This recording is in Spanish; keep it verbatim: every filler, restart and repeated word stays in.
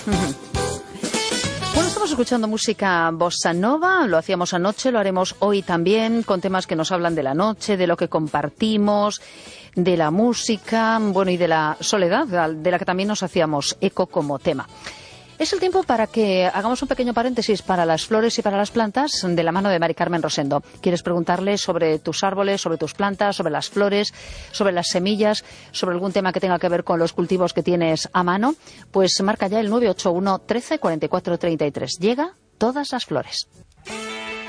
Bueno, estamos escuchando música bossa nova, lo hacíamos anoche, lo haremos hoy también, con temas que nos hablan de la noche, de lo que compartimos, de la música, bueno, y de la soledad, de la que también nos hacíamos eco como tema. Es el tiempo para que hagamos un pequeño paréntesis para las flores y para las plantas de la mano de Mari Carmen Rosendo. ¿Quieres preguntarle sobre tus árboles, sobre tus plantas, sobre las flores, sobre las semillas, sobre algún tema que tenga que ver con los cultivos que tienes a mano? Pues marca ya el nueve ocho uno, trece, cuarenta y cuatro, treinta y tres. Llega Todas las Flores.